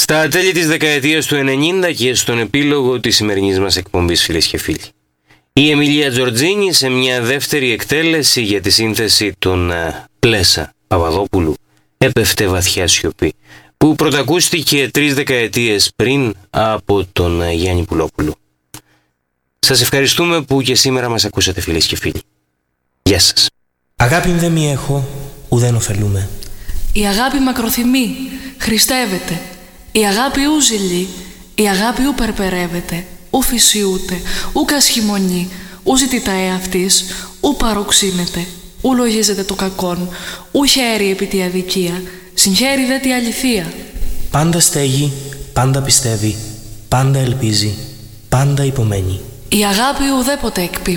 Στα τέλη της δεκαετίας του 90 και στον επίλογο της σημερινής μας εκπομπής, φίλες και φίλοι, η Εμιλία Τζορτζίνη σε μια δεύτερη εκτέλεση για τη σύνθεση των Πλέσα Παπαδόπουλου έπεφτε βαθιά σιωπή, που πρωτακούστηκε 3 δεκαετίες πριν από τον Γιάννη Πουλόπουλο. Σας ευχαριστούμε που και σήμερα μας ακούσατε, φίλες και φίλοι. Γεια σας. Αγάπη δεν μη έχω, ουδέν ωφελούμε. Η αγάπη μακροθυμεί, χριστεύεται. Η αγάπη ου ζηλεί, η αγάπη ου περπερεύεται, ου φυσιούται, ου κασχημονεί, ου ζητητά εαυτής, ου παροξύνεται, ου λογίζεται το κακόν, ου χαίρει επί τη αδικία, συγχαίρει δε τη αληθεία. Πάντα στέγει, πάντα πιστεύει, πάντα ελπίζει, πάντα υπομένει. Η αγάπη ουδέποτε εκπίπτει.